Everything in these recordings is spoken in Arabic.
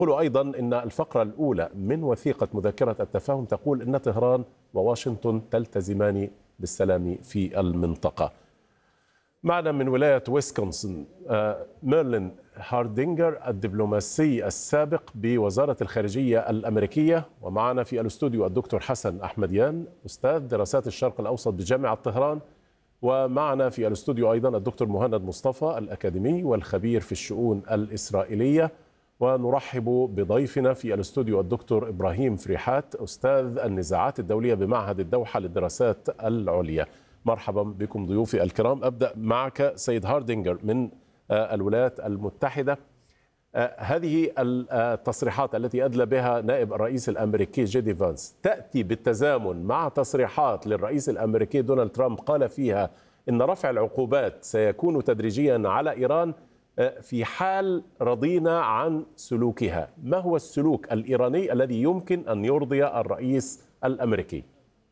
يقول أيضا إن الفقرة الأولى من وثيقة مذكرة التفاهم تقول إن طهران وواشنطن تلتزمان بالسلام في المنطقة. معنا من ولاية ويسكونسن ميرلين هاردينجر الدبلوماسي السابق بوزارة الخارجية الأمريكية، ومعنا في الاستوديو الدكتور حسن أحمديان أستاذ دراسات الشرق الأوسط بجامعة طهران، ومعنا في الاستوديو أيضا الدكتور مهند مصطفى الأكاديمي والخبير في الشؤون الإسرائيلية. ونرحب بضيفنا في الاستوديو الدكتور إبراهيم فريحات أستاذ النزاعات الدولية بمعهد الدوحة للدراسات العليا. مرحبا بكم ضيوفي الكرام. أبدأ معك سيد هاردينجر من الولايات المتحدة. هذه التصريحات التي أدلى بها نائب الرئيس الأمريكي جي دي فانس تأتي بالتزامن مع تصريحات للرئيس الأمريكي دونالد ترامب قال فيها إن رفع العقوبات سيكون تدريجيا على إيران في حال رضينا عن سلوكها. ما هو السلوك الإيراني الذي يمكن أن يرضي الرئيس الأمريكي؟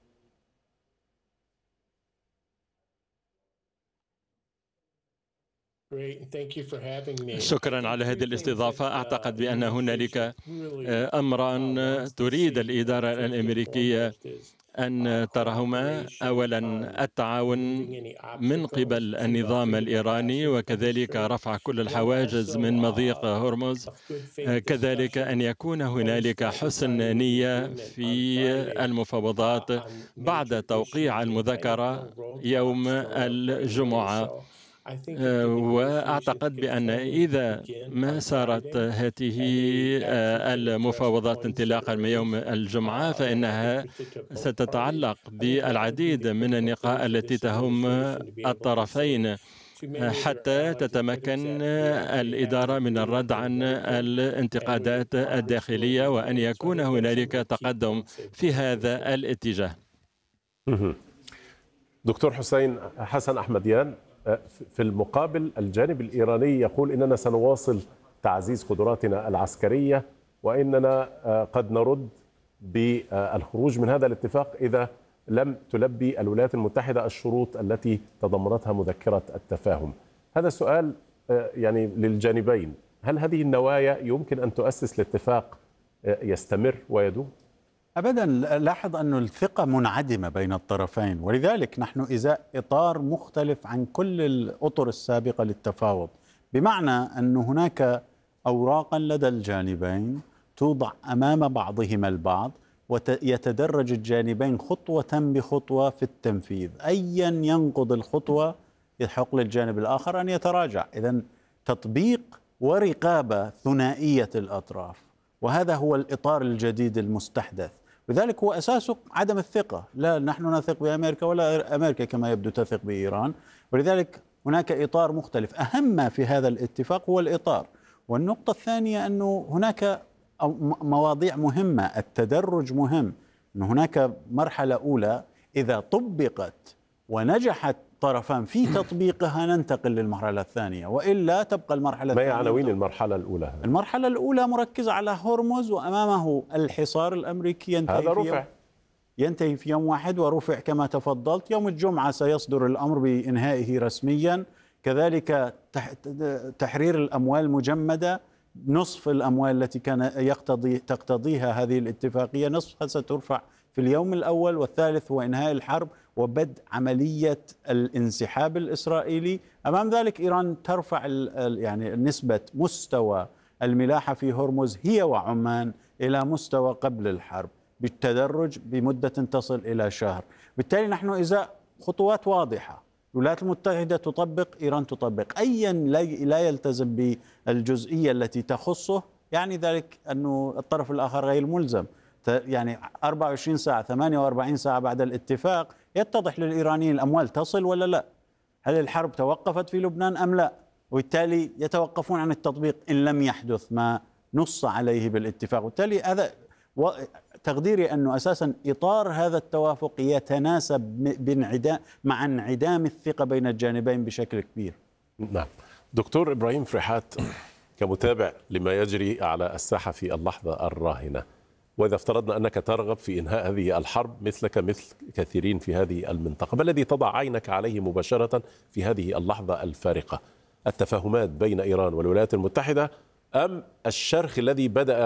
شكرا على هذه الاستضافة. أعتقد بأن هنالك أمرا تريد الإدارة الأمريكية أن ترهما. أولا التعاون من قبل النظام الإيراني، وكذلك رفع كل الحواجز من مضيق هرمز، كذلك أن يكون هنالك حسن نية في المفاوضات بعد توقيع المذكرة يوم الجمعة. وأعتقد بأن إذا ما سارت هذه المفاوضات انطلاقا من يوم الجمعة فإنها ستتعلق بالعديد من النقاط التي تهم الطرفين حتى تتمكن الإدارة من الرد عن الانتقادات الداخلية وأن يكون هنالك تقدم في هذا الاتجاه. دكتور حسن أحمديان، في المقابل الجانب الإيراني يقول إننا سنواصل تعزيز قدراتنا العسكرية وإننا قد نرد بالخروج من هذا الاتفاق إذا لم تلبي الولايات المتحدة الشروط التي تضمنتها مذكرة التفاهم. هذا سؤال يعني للجانبين، هل هذه النوايا يمكن أن تؤسس لاتفاق يستمر ويدوم؟ أبدا. لاحظ أن الثقة منعدمة بين الطرفين، ولذلك نحن إزاء إطار مختلف عن كل الأطر السابقة للتفاوض، بمعنى أن هناك أوراقا لدى الجانبين توضع أمام بعضهما البعض ويتدرج الجانبين خطوة بخطوة في التنفيذ. أيا ينقض الخطوة يحق للجانب الآخر أن يتراجع. إذن تطبيق ورقابة ثنائية الأطراف، وهذا هو الإطار الجديد المستحدث. لذلك هو أساسه عدم الثقة. لا نحن نثق بأمريكا ولا أمريكا كما يبدو تثق بإيران، ولذلك هناك إطار مختلف. أهم ما في هذا الاتفاق هو الإطار. والنقطة الثانية أنه هناك مواضيع مهمة. التدرج مهم. أن هناك مرحلة أولى إذا طبقت ونجحت طرفان في تطبيقها ننتقل للمرحلة الثانية، وإلا تبقى المرحلة الثانية. ما هي عناوين المرحلة الأولى؟ المرحلة الأولى مركزة على هرمز وأمامه الحصار الأمريكي ينتهي في يوم واحد، ورفع كما تفضلت. يوم الجمعة سيصدر الأمر بإنهائه رسميا. كذلك تحرير الأموال المجمدة، نصف الأموال التي كان تقتضيها هذه الاتفاقية نصفها سترفع في اليوم الأول، والثالث هو إنهاء الحرب وبدء عملية الانسحاب الإسرائيلي. أمام ذلك إيران ترفع يعني نسبة مستوى الملاحة في هرمز هي وعمان إلى مستوى قبل الحرب بالتدرج بمدة تصل إلى شهر. بالتالي نحن إذا خطوات واضحة، الولايات المتحدة تطبق، إيران تطبق. أيا لا يلتزم بالجزئية التي تخصه يعني ذلك أنه الطرف الآخر غير ملزم. يعني 24 ساعة 48 ساعة بعد الاتفاق يتضح للإيرانيين الأموال تصل ولا لا، هل الحرب توقفت في لبنان أم لا، وبالتالي يتوقفون عن التطبيق إن لم يحدث ما نص عليه بالاتفاق. وبالتالي هذا تقديري أنه أساسا إطار هذا التوافق يتناسب مع انعدام الثقة بين الجانبين بشكل كبير. نعم. دكتور إبراهيم فريحات، كمتابع لما يجري على الساحة في اللحظة الراهنة، وإذا افترضنا أنك ترغب في إنهاء هذه الحرب مثلك مثل كثيرين في هذه المنطقة، ما الذي تضع عينك عليه مباشرة في هذه اللحظة الفارقة؟ التفاهمات بين إيران والولايات المتحدة أم الشرخ الذي بدأ